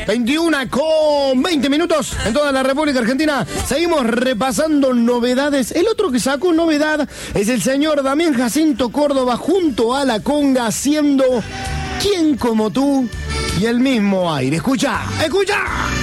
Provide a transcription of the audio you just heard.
21:20 en toda la República Argentina. Seguimos repasando novedades. El otro que sacó novedad es el señor Damián Jacinto Córdoba junto a La Conga haciendo ¿Quién como tú? Y el mismo aire. Escucha.